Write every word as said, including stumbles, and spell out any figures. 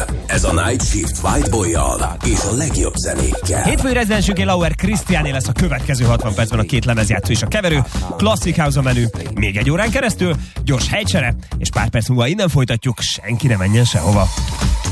Ez a Night Shift White Boy-jal és a legjobb zenékkel. Hétfői rezidensünk Lauer Christiané lesz a következő hatvan percben a két lemezjátszó és a keverő. Classic House a menü, még egy órán keresztül, gyors helycsere, és pár perc múlva innen folytatjuk, senki ne menjen sehova.